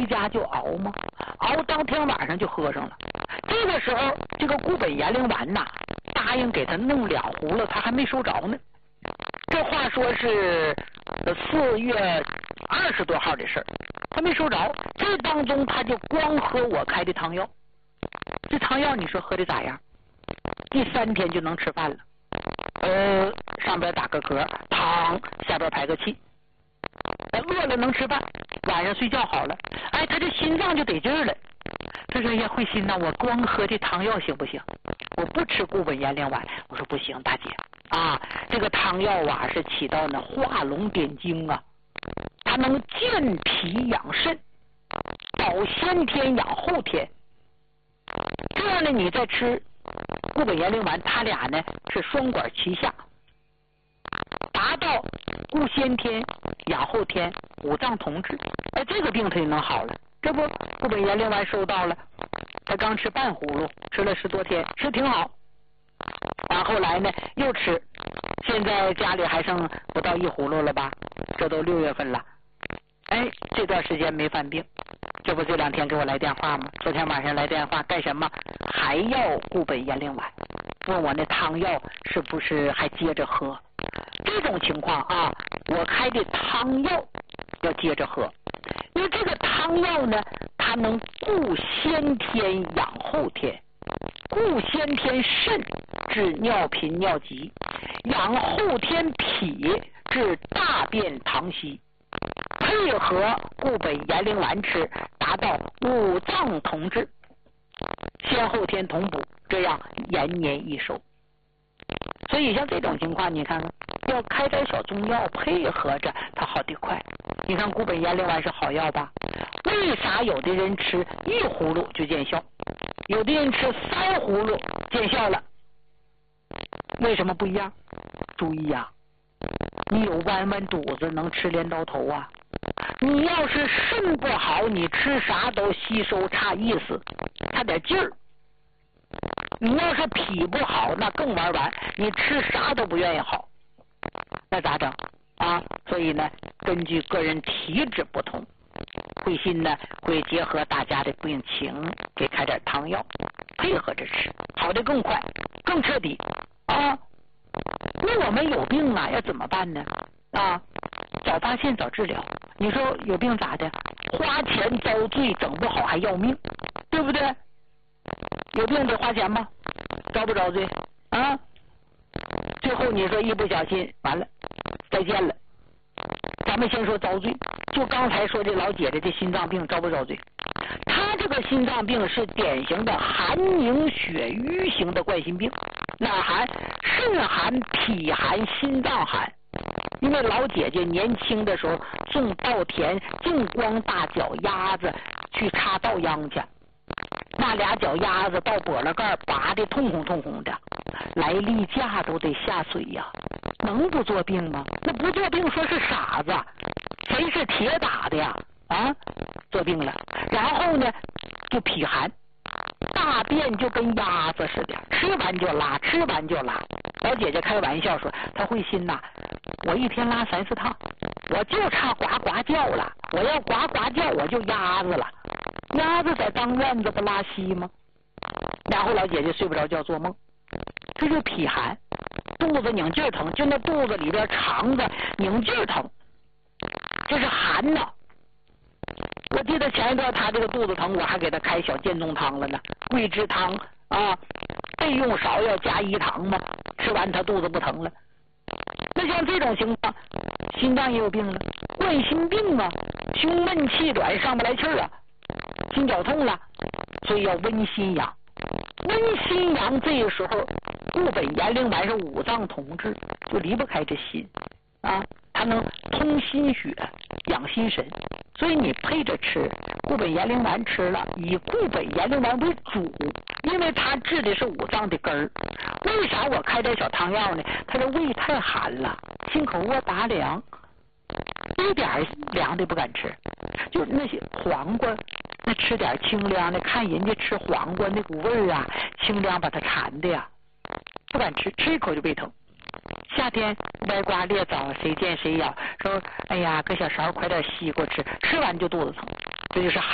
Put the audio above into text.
回家就熬嘛，熬当天晚上就喝上了。这个时候，这个固本延龄丸呐，答应给他弄2葫芦，他还没收着呢。这话说是4月20多号的事儿，他没收着。这当中他就光喝我开的汤药，这汤药你说喝的咋样？第3天就能吃饭了。上边打个嗝，躺下边排个气，饿了能吃饭，晚上睡觉好了，哎，他这心脏就得劲儿了。他说呀，慧心呐，我光喝这汤药行不行？我不吃固本延龄丸。我说不行，大姐啊，这个汤药啊是起到呢化龙点睛啊，它能健脾养肾，保先天养后天。这样呢，你再吃固本延龄丸，它俩呢是双管齐下，达到固先天养后天，五脏同治。哎，这个病他就能好了。这不，固本延龄丸收到了，他刚吃半葫芦，吃了10多天，吃挺好。完后来呢又吃，现在家里还剩不到1葫芦了吧？这都6月份了，哎，这段时间没犯病。这不这2天给我来电话吗？昨天晚上来电话干什么？还要固本延龄丸，问我那汤药是不是还接着喝？这种情况啊，我开的汤药要接着喝，因为这个汤药呢，它能固先天养后天，固先天肾治尿频尿急，养后天脾治大便溏稀，配合固本延龄丸吃，达到五脏同治，先后天同补，这样延年益寿。所以像这种情况，你看看，要开点小中药配合着，它好得快。你看固本延龄丸是好药吧？为啥有的人吃1葫芦就见效，有的人吃3葫芦见效了？为什么不一样？注意呀，你有弯弯肚子能吃镰刀头啊？你要是肾不好，你吃啥都吸收差意思，差点劲儿。你要是脾不好，那更玩完，你吃啥都不愿意好，那咋整啊？所以呢，根据个人体质不同，慧心呢会结合大家的病情，给开点汤药，配合着吃，好的更快，更彻底啊。那我们有病啊，要怎么办呢？啊，早发现早治疗。你说有病咋的？花钱遭罪，整不好还要命，对不对？有病得花钱吗？遭不遭罪啊？最后你说一不小心完了，再见了。咱们先说遭罪，就刚才说这老姐姐这心脏病遭不遭罪？她这个心脏病是典型的寒凝血瘀型的冠心病，哪寒？肾寒、脾寒、心脏寒。因为老姐姐年轻的时候种稻田，净光大脚丫子去插稻秧去，那俩脚丫子到脖了盖拔的痛红痛红的，来例假都得下水呀，能不做病吗？那不做病说是傻子，谁是铁打的呀？啊，做病了，然后呢就脾寒，大便就跟鸭子似的，吃完就拉，吃完就拉。老姐姐开玩笑说，她慧心呐，我一天拉3、4趟，我就差呱呱叫了，我要呱呱叫我就鸭子了，鸭子在当院子不拉稀吗？然后老姐姐睡不着觉做梦，这就脾寒，肚子拧劲疼，就那肚子里边肠子拧劲疼，这是寒呐。我记得前一段他这个肚子疼，我还给他开小健宗汤了呢，桂枝汤啊，备用芍药加饴糖嘛，吃完他肚子不疼了。那像这种情况，心脏也有病了，冠心病啊，胸闷气短上不来气儿啊，心绞痛了，所以要温心阳。温心阳这个时候，固本延龄丸是五脏同治，就离不开这心啊，它能通心血，养心神。所以你配着吃固本延龄丸，吃了以固本延龄丸为主，因为它治的是五脏的根儿。为啥我开点小汤药呢？他这胃太寒了，心口窝拔凉，一点凉的不敢吃，就那些黄瓜，那吃点清凉的，看人家吃黄瓜那股味儿啊，清凉把他馋的呀，不敢吃，吃一口就胃疼。夏天歪瓜裂枣，谁见谁咬，说哎呀，搁小勺快点西瓜吃，吃完就肚子疼，这就是